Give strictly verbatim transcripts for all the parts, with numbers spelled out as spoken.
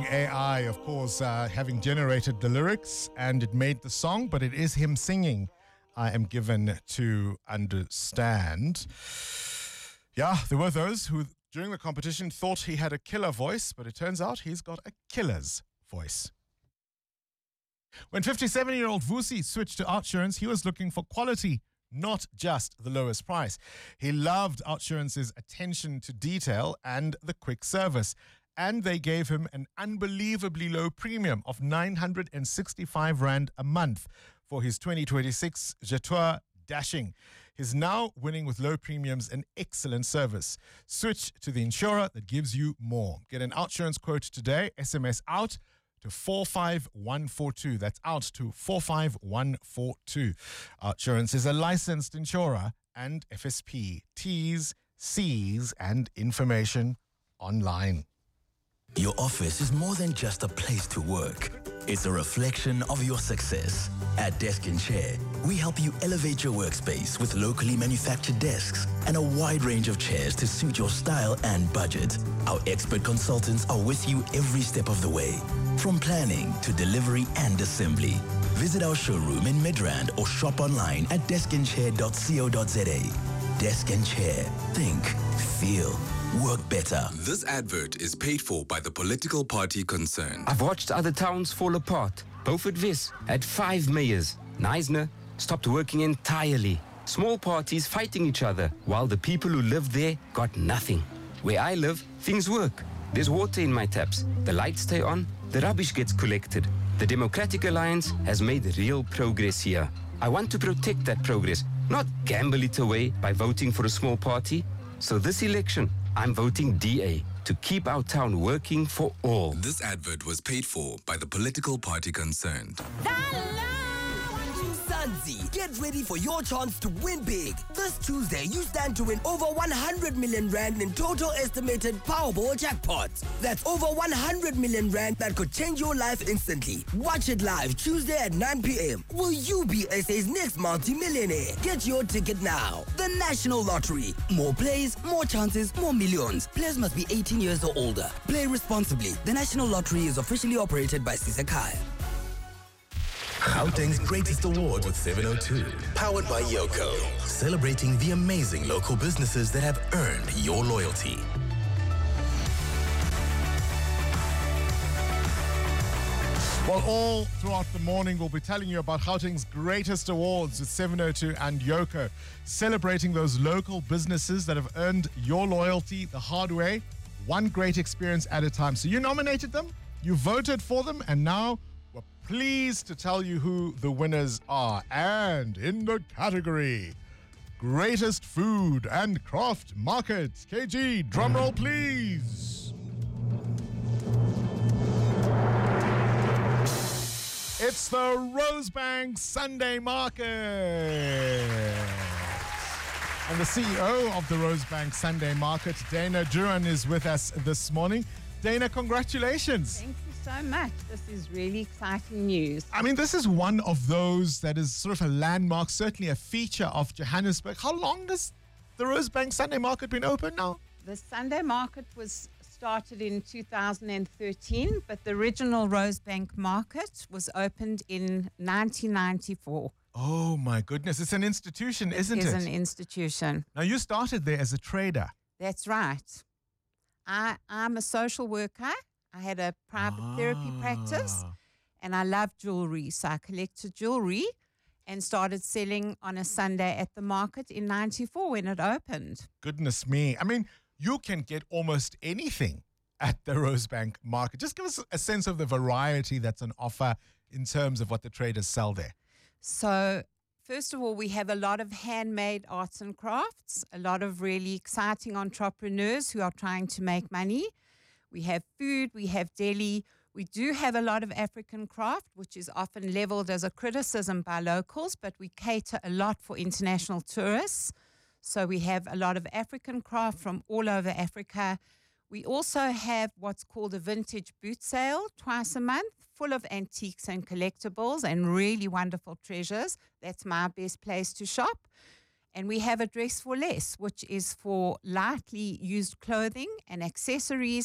A I, of course, uh, having generated the lyrics and it made the song, but it is him singing, I am given to understand. Yeah, there were those who, during the competition, thought he had a killer voice, but it turns out he's got a killer's voice. When fifty-seven-year-old Vusi switched to OUTsurance, he was looking for quality, not just the lowest price. He loved OUTsurance's attention to detail and the quick service. And they gave him an unbelievably low premium of nine hundred sixty-five rand a month for his twenty twenty-six Jetour Dashing. He's now winning with low premiums and excellent service. Switch to the insurer that gives you more. Get an OUTsurance quote today. S M S out to four five one four two. That's out to four five one four two. OUTsurance is a licensed insurer and F S P. T's, C's, and information online. Your office is more than just a place to work. It's a reflection of your success. At Desk and Chair, we help you elevate your workspace with locally manufactured desks and a wide range of chairs to suit your style and budget. Our expert consultants are with you every step of the way, from planning to delivery and assembly. Visit our showroom in Midrand or shop online at desk and chair dot co dot za. Desk and Chair. Think, feel, work better. This advert is paid for by the political party concerned. I've watched other towns fall apart. Beaufort Wes had five mayors. Neisner stopped working entirely. Small parties fighting each other, while the people who lived there got nothing. Where I live, things work. There's water in my taps. The lights stay on. The rubbish gets collected. The Democratic Alliance has made real progress here. I want to protect that progress, not gamble it away by voting for a small party. So this election, I'm voting D A to keep our town working for all. This advert was paid for by the political party concerned. Mzansi, get ready for your chance to win big. This Tuesday, you stand to win over one hundred million rand in total estimated Powerball jackpots. That's over one hundred million rand that could change your life instantly. Watch it live Tuesday at nine p.m. Will you be S A's next multi-millionaire? Get your ticket now. The National Lottery. More plays, more chances, more millions. Players must be eighteen years or older. Play responsibly. The National Lottery is officially operated by Sisekaya. Gauteng's greatest award with seven oh two. Powered by Yoko. Celebrating the amazing local businesses that have earned your loyalty. Well, all throughout the morning, we'll be telling you about Gauteng's greatest awards with seven oh two and Yoko. Celebrating those local businesses that have earned your loyalty the hard way, one great experience at a time. So you nominated them, you voted for them, and now we're pleased to tell you who the winners are. And in the category, Greatest Food and Craft Market, K G, drumroll please. It's the Rosebank Sunday Market. And the C E O of the Rosebank Sunday Market, Dana Duran, is with us this morning. Dana, congratulations. Thank you so much. This is really exciting news. I mean, this is one of those that is sort of a landmark, certainly a feature of Johannesburg. How long has the Rosebank Sunday Market been open now? The Sunday Market was started in two thousand thirteen, but the original Rosebank Market was opened in nineteen ninety-four. Oh, my goodness. It's an institution, isn't it? It is an institution. Now, you started there as a trader. That's right. I, I'm a social worker. I had a private ah. therapy practice, and I love jewelry. So I collected jewelry and started selling on a Sunday at the market in ninety-four when it opened. Goodness me. I mean, you can get almost anything at the Rosebank Market. Just give us a sense of the variety that's on offer in terms of what the traders sell there. So, first of all, we have a lot of handmade arts and crafts, a lot of really exciting entrepreneurs who are trying to make money. We have food, we have deli. We do have a lot of African craft, which is often leveled as a criticism by locals, but we cater a lot for international tourists. So we have a lot of African craft from all over Africa. We also have what's called a vintage boot sale twice a month, full of antiques and collectibles and really wonderful treasures. That's my best place to shop. And we have a Dress for Less, which is for lightly used clothing and accessories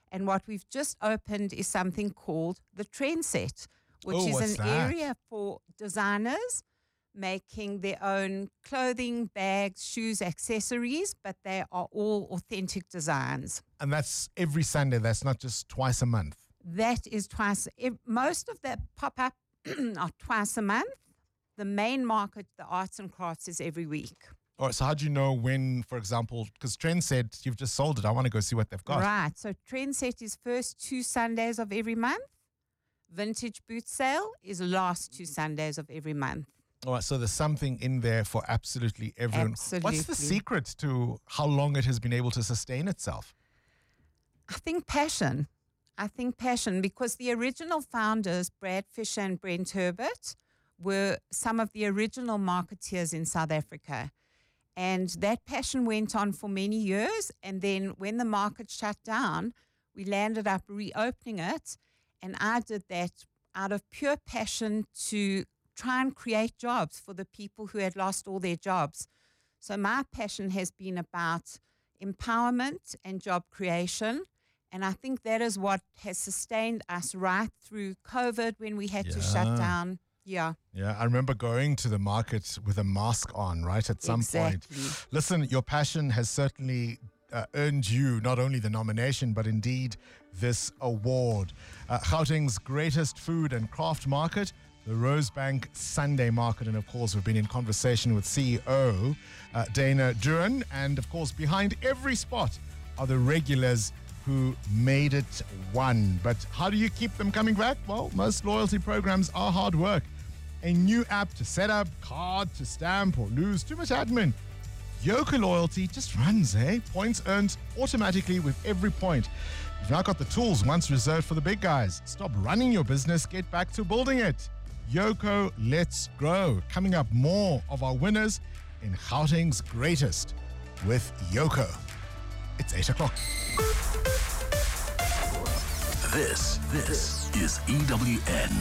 And what we've just opened is something called the Trendset, which Oh, is what's an that? area for designers making their own clothing, bags, shoes, accessories, but they are all authentic designs. And that's every Sunday. That's not just twice a month. That is twice. If, most of the pop-up are twice a month. The main market, the arts and crafts, is every week. All right, so how do you know when, for example, because Trend said you've just sold it. I want to go see what they've got. Right. So Trendset is first two Sundays of every month. Vintage boot sale is last two Sundays of every month. All right, so there's something in there for absolutely everyone. What's the Absolutely. secret to how long it has been able to sustain itself? I think passion. I think passion, because the original founders, Brad Fisher and Brent Herbert, were some of the original marketeers in South Africa. And that passion went on for many years. And then when the market shut down, we landed up reopening it. And I did that out of pure passion to try and create jobs for the people who had lost all their jobs. So my passion has been about empowerment and job creation. And I think that is what has sustained us right through COVID when we had to shut Yeah. down. Yeah, Yeah, I remember going to the market with a mask on, right, at some exactly. point. Listen, your passion has certainly uh, earned you not only the nomination, but indeed this award. Uh, Gauteng's greatest food and craft market, the Rosebank Sunday Market. And of course, we've been in conversation with C E O uh, Dana Duren. And of course, behind every spot are the regulars who made it one. But how do you keep them coming back? Well, most loyalty programs are hard work. A new app to set up, card to stamp or lose, too much admin. Yoka Loyalty just runs, eh? Points earned automatically with every point. You've now got the tools once reserved for the big guys. Stop running your business, get back to building it. Yoko, let's grow. Coming up, more of our winners in Gauteng's greatest with Yoko. It's eight o'clock. This, this is E W N.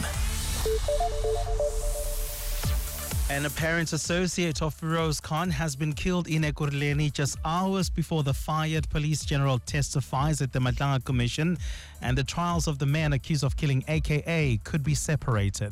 An apparent associate of Feroz Khan has been killed in Ekurhuleni just hours before the fired police general testifies at the Madlanga Commission, and the trials of the man accused of killing A K A could be separated.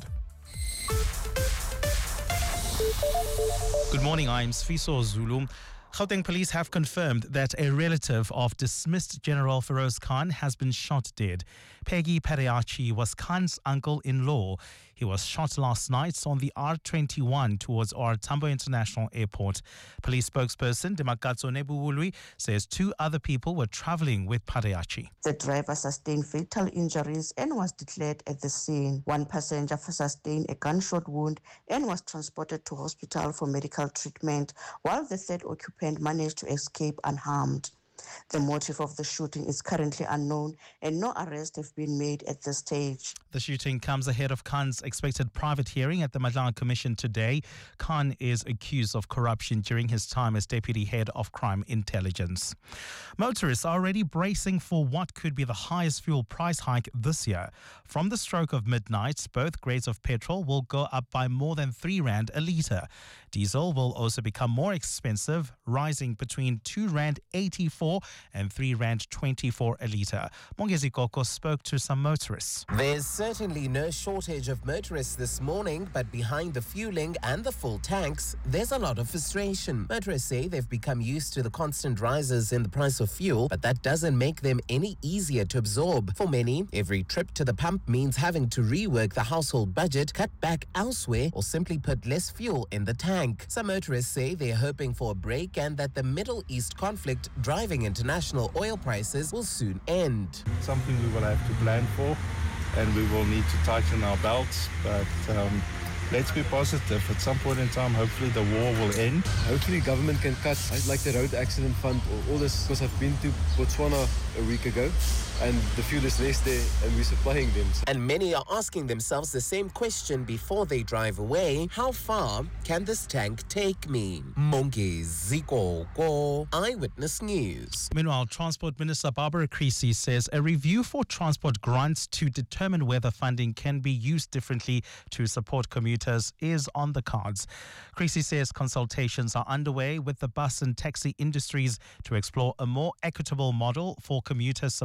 Good morning, I'm Sfiso Zulu. Gauteng police have confirmed that a relative of dismissed General Feroz Khan has been shot dead. Peggy Pareachi was Khan's uncle-in-law. He was shot last night on the R twenty-one towards O R Tambo International Airport. Police spokesperson Demakatso Nebuwului says two other people were traveling with Pareachi. The driver sustained fatal injuries and was declared at the scene. One passenger sustained a gunshot wound and was transported to hospital for medical treatment, while the third occupant managed to escape unharmed. The motive of the shooting is currently unknown and no arrests have been made at this stage. The shooting comes ahead of Khan's expected private hearing at the Madlanga Commission today. Khan is accused of corruption during his time as deputy head of crime intelligence. Motorists are already bracing for what could be the highest fuel price hike this year. From the stroke of midnight, both grades of petrol will go up by more than three rand a litre. Diesel will also become more expensive, rising between two rand eighty-four and three rand twenty-four a litre. Mongezi Koko spoke to some motorists. There's certainly no shortage of motorists this morning, but behind the fueling and the full tanks, there's a lot of frustration. Motorists say they've become used to the constant rises in the price of fuel, but that doesn't make them any easier to absorb. For many, every trip to the pump means having to rework the household budget, cut back elsewhere, or simply put less fuel in the tank. Some motorists say they're hoping for a break and that the Middle East conflict driving international oil prices will soon end. Something we will have to plan for, and we will need to tighten our belts, but um, let's be positive. At some point in time, hopefully the war will end. Hopefully government can cut, like the road accident fund or all this, because I've been to Botswana a week ago and the fuel is less there and we're supplying them. And many are asking themselves the same question before they drive away. How far can this tank take me? Mongezi Koko, Eyewitness News. Meanwhile, Transport Minister Barbara Creasy says a review for transport grants to determine whether funding can be used differently to support commuters is on the cards. Creasy says consultations are underway with the bus and taxi industries to explore a more equitable model for commuter support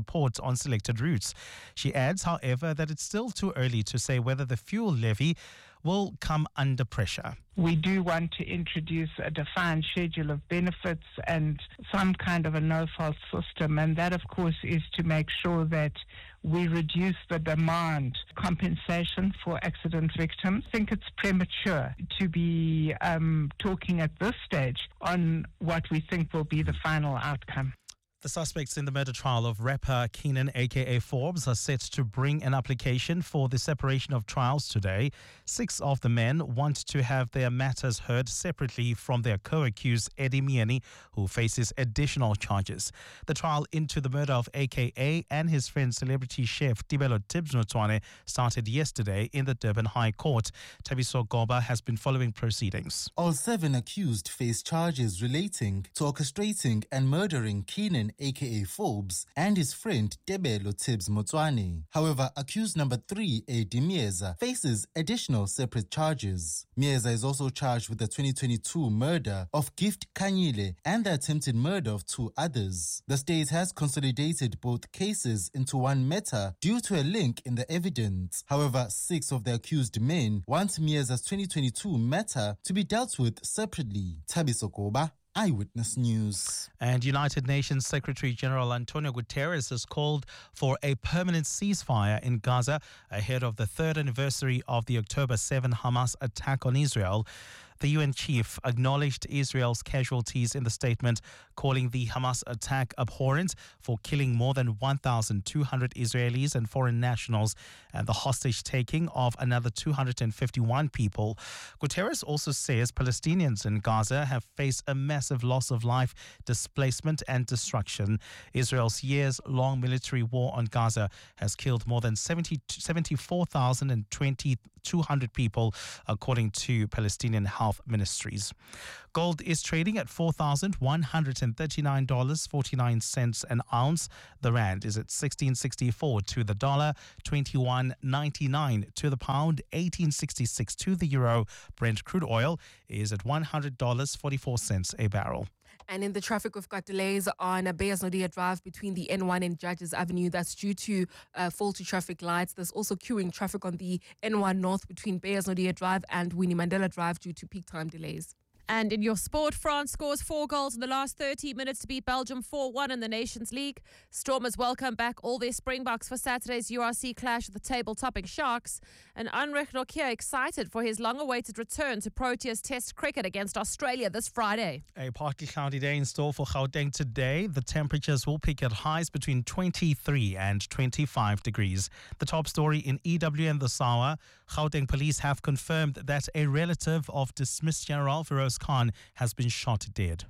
on selected routes. She adds, however, that it's still too early to say whether the fuel levy will come under pressure. We do want to introduce a defined schedule of benefits and some kind of a no-fault system, and that, of course, is to make sure that we reduce the demand compensation for accident victims. I think it's premature to be um, talking at this stage on what we think will be the final outcome. The suspects in the murder trial of rapper Keenan, aka Forbes, are set to bring an application for the separation of trials today. Six of the men want to have their matters heard separately from their co-accused Eddie Mieni, who faces additional charges. The trial into the murder of A K A and his friend celebrity chef Tibelo Tibbs Motsoane started yesterday in the Durban High Court. Tabiso Goba has been following proceedings. All seven accused face charges relating to orchestrating and murdering Keenan, A K A Forbes, and his friend Tibelo Tibbs Motsoane. However, accused number three, Eddie Mieza, faces additional separate charges. Mieza is also charged with the twenty twenty-two murder of Gift Kanyile and the attempted murder of two others. The state has consolidated both cases into one matter due to a link in the evidence. However, six of the accused men want Mieza's twenty twenty-two matter to be dealt with separately. Tabiso Goba, Eyewitness News. And United Nations Secretary General Antonio Guterres has called for a permanent ceasefire in Gaza ahead of the third anniversary of the October seventh Hamas attack on Israel. The U N chief acknowledged Israel's casualties in the statement, calling the Hamas attack abhorrent for killing more than one thousand two hundred Israelis and foreign nationals and the hostage-taking of another two hundred fifty-one people. Guterres also says Palestinians in Gaza have faced a massive loss of life, displacement and destruction. Israel's years-long military war on Gaza has killed more than seventy-four thousand two hundred people, according to Palestinian health ministries. Gold is trading at four thousand one hundred thirty-nine dollars and forty-nine cents an ounce. The rand is at sixteen sixty-four to the dollar, twenty-one ninety-nine to the pound, eighteen sixty-six to the euro. Brent crude oil is at one hundred dollars and forty-four cents a barrel. And in the traffic, we've got delays on Beyers Naudé Drive between the N one and Judges Avenue. That's due to uh, faulty traffic lights. There's also queuing traffic on the N one North between Beyers Naudé Drive and Winnie Mandela Drive due to peak time delays. And in your sport, France scores four goals in the last thirty minutes to beat Belgium four one in the Nations League. Stormers welcome back all their Springboks for Saturday's U R C clash with the table-topping Sharks. And Anrich Nokia excited for his long-awaited return to Proteas Test cricket against Australia this Friday. A partly cloudy day in store for Gauteng today. The temperatures will peak at highs between twenty-three and twenty-five degrees. The top story in E W N this hour, Gauteng police have confirmed that a relative of dismissed General Feroz Khan has been shot dead.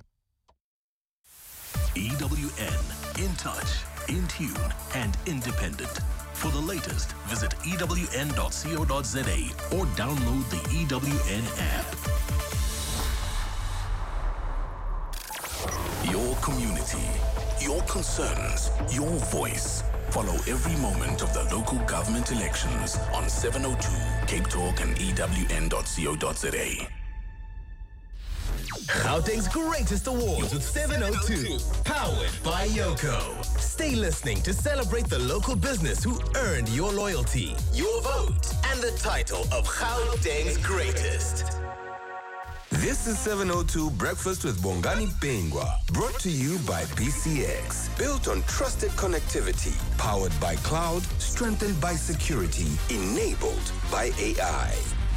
E W N, in touch, in tune, and independent. For the latest, visit E W N dot co dot za or download the E W N app. Your community, your concerns, your voice. Follow every moment of the local government elections on seven oh two Cape Talk and E W N dot co dot za. Gauteng's greatest awards with seven oh two, powered by Yoko. Stay listening to celebrate the local business who earned your loyalty, your vote, and the title of Gauteng's greatest. This is seven oh two Breakfast with Bongani Bingwa, brought to you by B C X. Built on trusted connectivity, powered by cloud, strengthened by security, enabled by A I.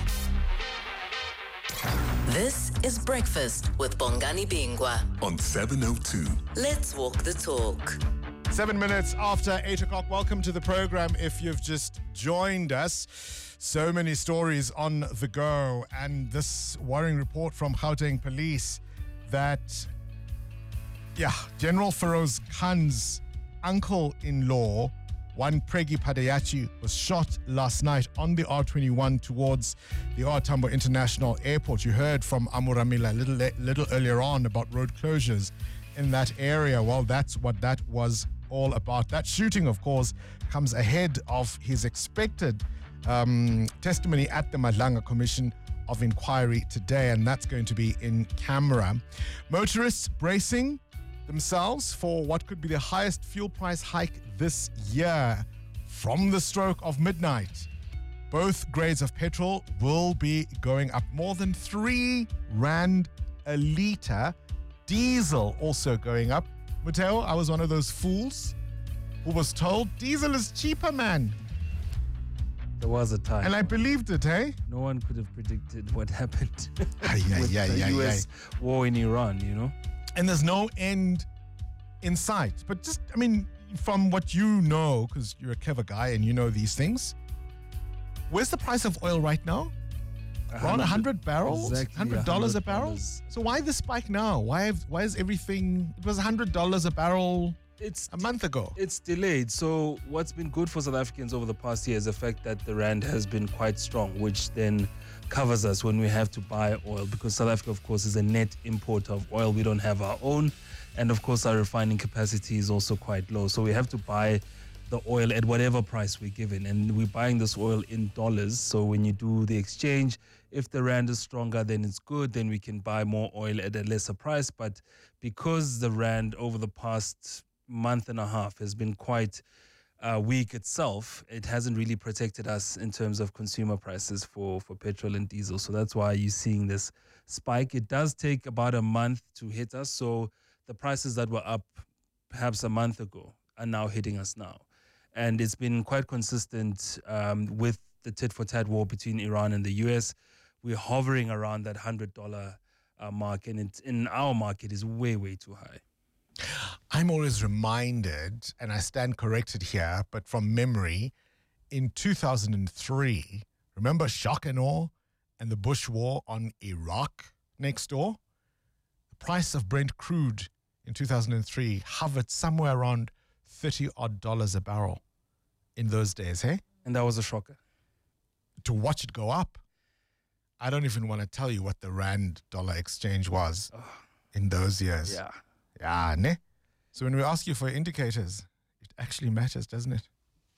This is Breakfast with Bongani Bingwa on seven oh two. Let's walk the talk. Seven minutes after eight o'clock. Welcome to the program. If you've just joined us, so many stories on the go, and this worrying report from Gauteng Police that, yeah, General Feroz Khan's uncle-in-law, one Pregi Padayachi, was shot last night on the R twenty-one towards the R Tambo International Airport. You heard from Amuramila a little, little earlier on about road closures in that area. Well, that's what that was all about. That shooting, of course, comes ahead of his expected um, testimony at the Madlanga Commission of Inquiry today, and that's going to be in camera. Motorists bracing themselves for what could be the highest fuel price hike this year from the stroke of midnight. Both grades of petrol will be going up more than three rand a litre. Diesel also going up. Mateo, I was one of those fools who was told diesel is cheaper, man. There was a time. And I believed it, hey? No one could have predicted what happened Aye, aye, with aye, the aye, U S aye. war in Iran, you know? And there's no end in sight. But just, I mean, from what you know, because you're a clever guy and you know these things, where's the price of oil right now? Around one hundred barrels? Exactly, one hundred dollars a one hundred barrel? dollars. So why the spike now? Why have, why is everything... It was one hundred dollars a barrel it's a month ago. It's delayed. So what's been good for South Africans over the past year is the fact that the rand has been quite strong, which then covers us when we have to buy oil, because South Africa, of course, is a net importer of oil. We don't have our own. And of course, our refining capacity is also quite low. So we have to buy the oil at whatever price we're given. And we're buying this oil in dollars. So when you do the exchange, if the rand is stronger, then it's good. Then we can buy more oil at a lesser price. But because the rand over the past month and a half has been quite uh, weak itself, it hasn't really protected us in terms of consumer prices for, for petrol and diesel. So that's why you're seeing this spike. It does take about a month to hit us. So the prices that were up perhaps a month ago are now hitting us now. And it's been quite consistent um, with the tit-for-tat war between Iran and the U S. We're hovering around that one hundred dollars uh, mark, and it, in our market is way, way too high. I'm always reminded, and I stand corrected here, but from memory, in two thousand three, remember shock and awe and the Bush war on Iraq next door? The price of Brent crude in two thousand three hovered somewhere around thirty odd dollars a barrel in those days, hey? And that was a shocker. To watch it go up. I don't even want to tell you what the rand dollar exchange was oh. in those years. Yeah. Yeah, ne? So when we ask you for indicators, it actually matters, doesn't it?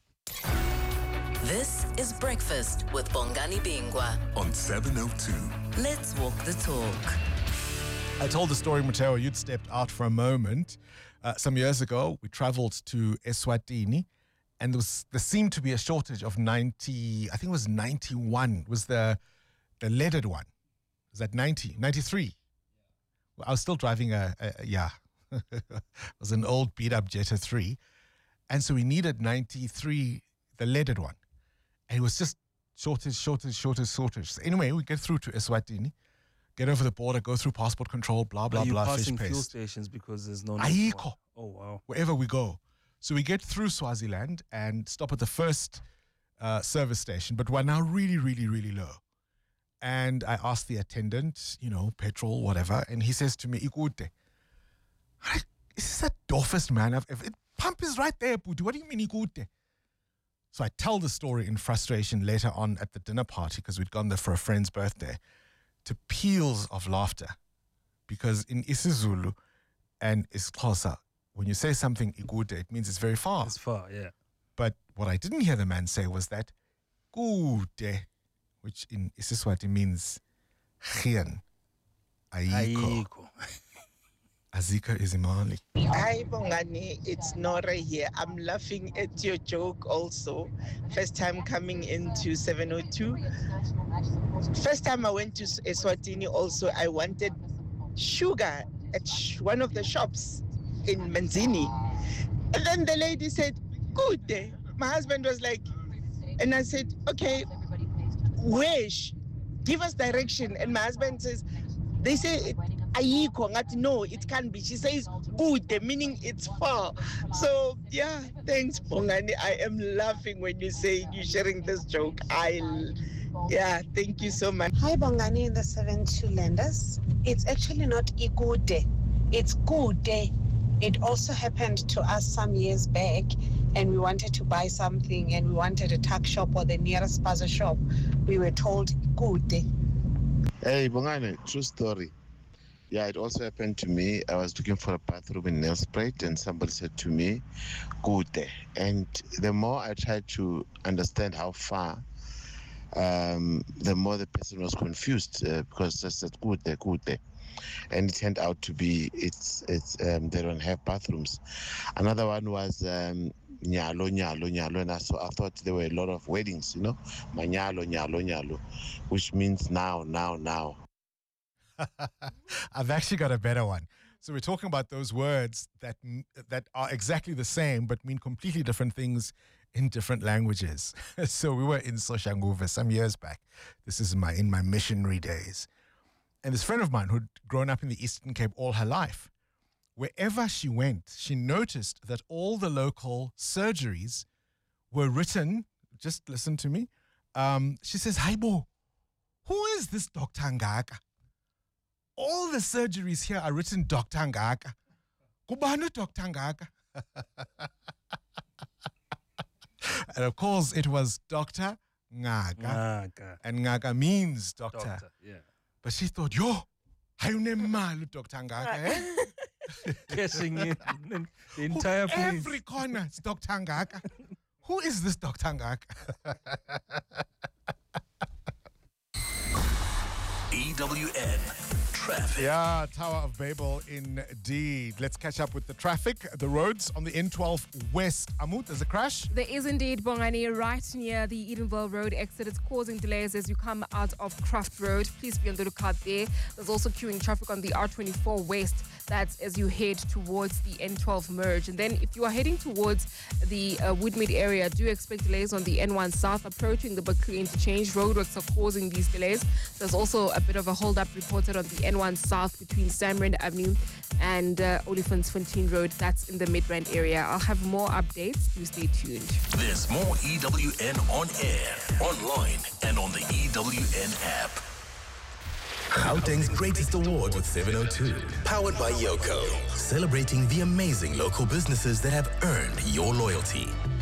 This is Breakfast with Bongani Bingwa on seven oh two. Let's walk the talk. I told the story, Mateo, you'd stepped out for a moment. Uh, some years ago, we traveled to Eswatini, and there, was, there seemed to be a shortage of ninety, I think it was ninety-one, was the the leaded one. Was that ninety? ninety-three? Well, I was still driving a, a, a yeah. It was an old beat-up Jetta three. And so we needed ninety-three, the leaded one. And it was just shortage, shortage, shortage, shortage. So anyway, we get through to Eswatini, get over the border, go through passport control, blah, blah, Are you blah, passing fish fuel paste. stations because there's no... Ayikho. Oh, wow. Wherever we go. So we get through Swaziland and stop at the first uh, service station, but we're now really, really, really low. And I asked the attendant, you know, petrol, whatever, and he says to me, Ikude. Is this a doffest man? I've, if it, pump is right there, Puti. What do you mean Ikude? So I tell the story in frustration later on at the dinner party, because we'd gone there for a friend's birthday, to peals of laughter. Because in isiZulu and isiXhosa, when you say something Ikude, it means it's very far. It's far, yeah. But what I didn't hear the man say was that Kude, which in isiSwati means Geen. Ayikho. Azika is Imali. Hi, Bongani. It's Nora here. I'm laughing at your joke also. First time coming into seven oh two. First time I went to Eswatini also, I wanted sugar at sh- one of the shops in Manzini. And then the lady said, good day. My husband was like, and I said, okay, wish, give us direction. And my husband says, they say, Ayiko, no, it can't be. She says, good, meaning it's far. So, yeah, thanks, Bongani. I am laughing when you say you're sharing this joke. I, yeah, thank you so much. Hi, Bongani and the seven two lenders. It's actually not Igude, it's Gude. It also happened to us some years back, and we wanted to buy something, and we wanted a tuck shop or the nearest spaza shop. We were told Gude. Hey, Bongani, true story. Yeah, it also happened to me. I was looking for a bathroom in Nelspruit, and somebody said to me, Gude. And the more I tried to understand how far, um, the more the person was confused uh, because I said, Gude, Gude. and it turned out to be it's it's um, they don't have bathrooms. Another one was um, Nyalo, Nyalo, Nyalo, and I, so I thought there were a lot of weddings, you know, Manyalo, Nyalo, Nyalo, which means now, now, now. I've actually got a better one. So we're talking about those words that that are exactly the same but mean completely different things in different languages. So we were in Soshanguve some years back. This is my in my missionary days. And this friend of mine who'd grown up in the Eastern Cape all her life, wherever she went, she noticed that all the local surgeries were written, just listen to me, um, she says, Haibo, who is this Doctor Ngaka? All the surgeries here are written Doctor Ngaka. Kubanu Doctor Ngaka. And of course, it was Doctor Ngaka. Ngaka. And Ngaka means doctor. Doctor, yeah. But she thought, yo, hayunemalu Doctor Ngaka, eh? Guessing in the entire place. Every corner is Doctor Ngaka. Who is this Doctor Ngaka? E W N traffic. Yeah, Tower of Babel indeed. Let's catch up with the traffic. The roads on the N twelve West. Amut, there's a crash? There is indeed, Bongani, right near the Edenville Road exit. It's causing delays as you come out of Craft Road. Please be on the lookout there. There's also queuing traffic on the R twenty-four West. That's as you head towards the N twelve merge. And then if you are heading towards the uh, Woodmead area, do expect delays on the N one South approaching the Buckley interchange. Roadworks are causing these delays. There's also a bit of a hold-up reported on the N one South between Samrand Avenue and uh, Olifantsfontein Road. That's in the Midrand area. I'll have more updates. Do stay tuned. There's more E W N on air, online, and on the E W N app. Gauteng's greatest award with seven oh two. Powered by Yoko. Celebrating the amazing local businesses that have earned your loyalty.